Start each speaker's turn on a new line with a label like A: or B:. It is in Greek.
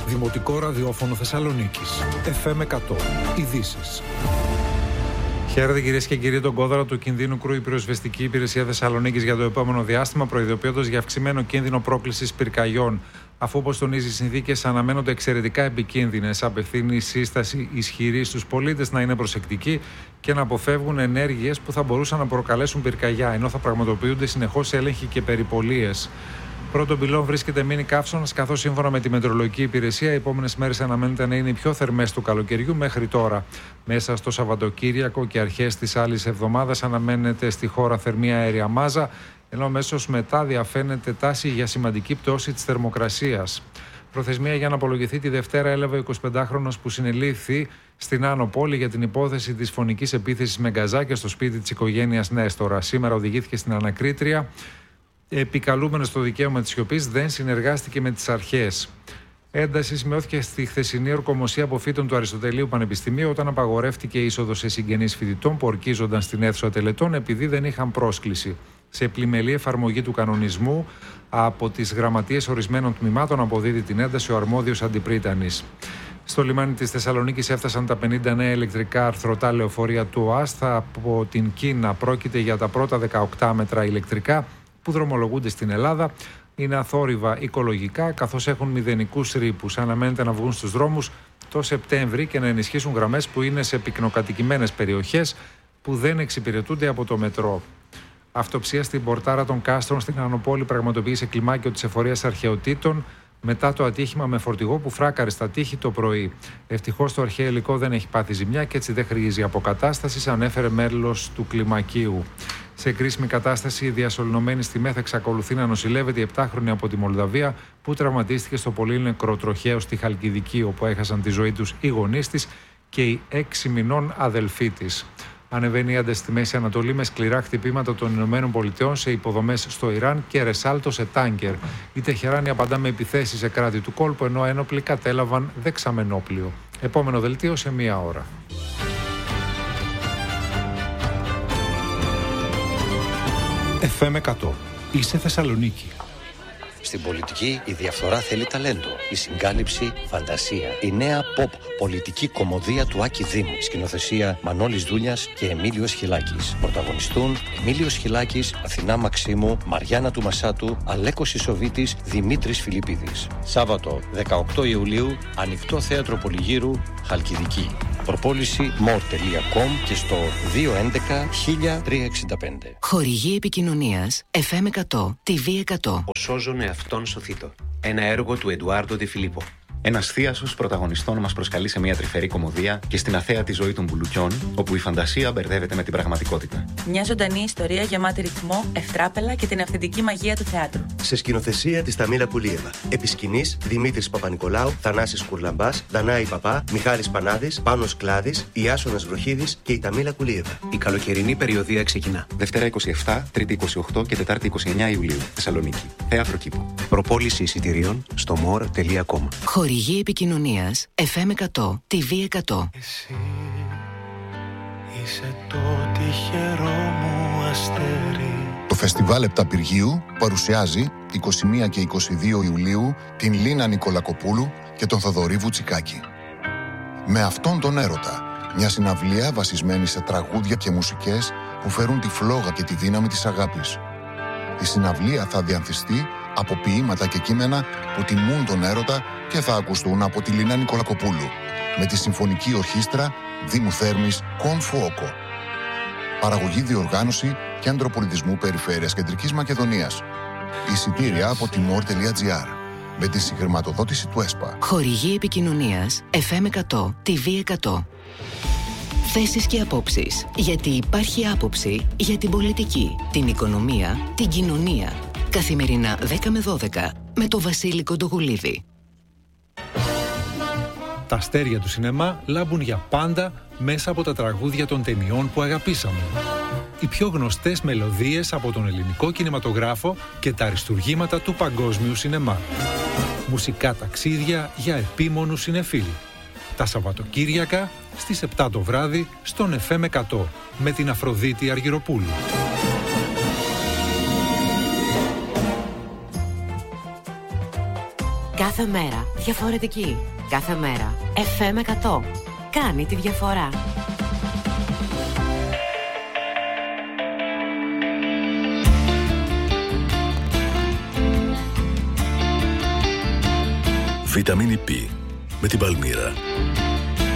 A: Δημοτικό ραδιόφωνο Θεσσαλονίκης. FM 100. Ειδήσεις. Χαίρετε κυρίες και κύριοι, τον κόδωρα του κινδύνου κρούει η πυροσβεστική υπηρεσία Θεσσαλονίκης για το επόμενο διάστημα, προειδοποιώντας για αυξημένο κίνδυνο πρόκλησης πυρκαγιών. Αφού, όπως τονίζει, οι συνθήκες αναμένονται εξαιρετικά επικίνδυνες, απευθύνει σύσταση ισχυρή στους πολίτες να είναι προσεκτικοί και να αποφεύγουν ενέργειες που θα μπορούσαν να προκαλέσουν πυρκαγιά, ενώ θα πραγματοποιούνται συνεχώς έλεγχοι και περιπολίες. Πρώτον πυλών βρίσκεται μήνυ καύσωνας, καθώς σύμφωνα με τη μετεωρολογική υπηρεσία, οι επόμενες μέρες αναμένεται να είναι οι πιο θερμές του καλοκαιριού μέχρι τώρα. Μέσα στο Σαββατοκύριακο και αρχές της άλλης εβδομάδας αναμένεται στη χώρα θερμή αέρια μάζα, ενώ αμέσως μετά διαφαίνεται τάση για σημαντική πτώση της θερμοκρασίας. Προθεσμία για να απολογηθεί τη Δευτέρα έλαβε ο 25χρονος που συνελήφθη στην Άνω Πόλη για την υπόθεση της φωνικής επίθεσης με γκαζάκια στο σπίτι της οικογένειας Νέστορα. Σήμερα οδηγήθηκε στην ανακρίτρια. Επικαλούμενος στο δικαίωμα της σιωπής, δεν συνεργάστηκε με τις αρχές. Ένταση σημειώθηκε στη χθεσινή ορκομοσία αποφύτων του Αριστοτελείου Πανεπιστημίου, όταν απαγορεύτηκε η είσοδος σε συγγενείς φοιτητών που ορκίζονταν στην αίθουσα τελετών επειδή δεν είχαν πρόσκληση. Σε πλημελή εφαρμογή του κανονισμού από τις γραμματείες ορισμένων τμήματων αποδίδει την ένταση ο αρμόδιος αντιπρίτανης. Στο λιμάνι της Θεσσαλονίκης έφτασαν τα 50 νέα ηλεκτρικά αρθρωτά λεωφορεία του ΟΑΣΤΑ από την Κίνα. Πρόκειται για τα πρώτα 18 μέτρα ηλεκτρικά που δρομολογούνται στην Ελλάδα. Είναι αθόρυβα οικολογικά, καθώς έχουν μηδενικούς ρήπους. Αναμένεται να βγουν στους δρόμους το Σεπτέμβρη και να ενισχύσουν γραμμές που είναι σε πυκνοκατοικημένες περιοχές που δεν εξυπηρετούνται από το μετρό. Αυτοψία στην Πορτάρα των Κάστρων στην Άνω Πόλη πραγματοποίησε κλιμάκιο της εφορίας αρχαιοτήτων μετά το ατύχημα με φορτηγό που φράκαρε στα τείχη το πρωί. Ευτυχώς το αρχαίο υλικό δεν έχει πάθει ζημιά και έτσι δεν χρήζει αποκατάσταση, ανέφερε μέλος του κλιμακίου. Σε κρίσιμη κατάσταση, η διασωληνωμένη στη ΜΕΘ εξακολουθεί να νοσηλεύεται η 7χρονη από τη Μολδαβία που τραυματίστηκε στο πολύ νεκροτροχαίο στη Χαλκιδική, όπου έχασαν τη ζωή τους οι γονείς της και η 6 μηνών αδελφή της. Ανεβαίνει η ένταση στη Μέση Ανατολή με σκληρά χτυπήματα των ΗΠΑ σε υποδομές στο Ιράν και ρεσάλτο σε τάνκερ. Η Τεχεράνη απαντά με επιθέσεις σε κράτη του κόλπου, ενώ ένοπλοι κατέλαβαν δεξαμενόπλιο. Επόμενο δελτίο σε 1 ώρα. FM 100. Είσαι Θεσσαλονίκη.
B: Στην πολιτική η διαφθορά θέλει ταλέντο, η συγκάλυψη φαντασία. Η νέα pop πολιτική κωμωδία του Άκη Δήμου. Σκηνοθεσία Μανώλης Δούλιας και Εμίλιος Χιλάκης. Πρωταγωνιστούν Εμίλιος Χιλάκης, Αθηνά Μαξίμου, Μαριάννα του Μασάτου, Αλέκος Ισοβίτης, Δημήτρης Φιλιππίδης. Σάββατο 18 Ιουλίου, Ανοιχτό Θέατρο Πολυγύρου, Χαλκιδική. Προπόληση more.com και στο 211-1365.
C: Χορηγή επικοινωνίας FM 100, TV 100.
D: Ο σώζον εαυτόν σωθήτω. Ένα έργο του Εντουάρντο Ντε Φιλίππο.
E: Ένας θίασος πρωταγωνιστών μας προσκαλεί σε μια τρυφερή κωμωδία και στην αθέατη ζωή των μπουλουκιών, όπου η φαντασία μπερδεύεται με την πραγματικότητα.
F: Μια ζωντανή ιστορία γεμάτη ρυθμό, ευτράπελα και την αυθεντική μαγεία του θεάτρου.
G: Σε σκηνοθεσία της Ταμίλα Πουλίεβα. Επί σκηνής Δημήτρης Παπα-Νικολάου, Θανάσης Κουρλαμπάς, Δανάη Παπά, Μιχάλης Πανάδης, Πάνος Κλάδης, Ιάσονας Βροχίδης και η Ταμίλα Πουλίεβα.
D: Η καλοκαιρινή περιοδία ξεκινά.
E: Δευτέρα 27, Τρίτη 28 και Τετάρτη 29 Ιουλίου. Θεσσαλονίκη. Θέατρο Κήπου.
D: Προπόληση εισιτηρίων στο more.com.
C: Χορηγή επικοινωνίας FM 100, TV 100.
H: Εσύ είσαι το τυχερό μου αστέρι.
I: Το Φεστιβάλ Επταπυργίου παρουσιάζει 21 και 22 Ιουλίου την Λίνα Νικολακοπούλου και τον Θοδωρή Βουτσικάκη. Με αυτόν τον έρωτα, μια συναυλία βασισμένη σε τραγούδια και μουσικές που φέρουν τη φλόγα και τη δύναμη της αγάπης. Η συναυλία θα διανθιστεί από ποίηματα και κείμενα που τιμούν τον έρωτα και θα ακουστούν από τη Λίνα Νικολακοπούλου με τη Συμφωνική Ορχήστρα Δήμου Θέρμης Κομφουόκο. Παραγωγή, διοργάνωση, Κέντρο Πολιτισμού Περιφέρειας Κεντρικής Μακεδονίας. Εισιτήρια από τη more.gr με τη συγχρηματοδότηση του ΕΣΠΑ.
C: Χορηγή επικοινωνίας FM 100, TV 100. Θέσεις και απόψεις, γιατί υπάρχει άποψη για την πολιτική, την οικονομία, την κοινωνία. Καθημερινά 10 με 12 με το Βασίλη Κοντογουλίδη.
A: Τα αστέρια του σινεμά λάμπουν για πάντα μέσα από τα τραγούδια των ταινιών που αγαπήσαμε. Οι πιο γνωστές μελωδίες από τον ελληνικό κινηματογράφο και τα αριστουργήματα του παγκόσμιου σινεμά. Μουσικά ταξίδια για επίμονους συνεφίλοι. Τα Σαββατοκύριακα στις 7 το βράδυ στον FM 100 με την Αφροδίτη Αργυροπούλου.
C: Κάθε μέρα διαφορετική. Κάθε μέρα FM 100. Κάνει τη διαφορά.
J: Βιταμίνη Π με την Παλμύρα.